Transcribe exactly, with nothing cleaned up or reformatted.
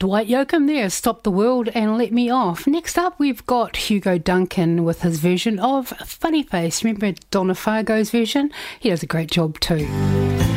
Dwight Yoakam there, Stop the World and Let Me Off. Next up, we've got Hugo Duncan with his version of Funny Face. Remember Donna Fargo's version? He does a great job too.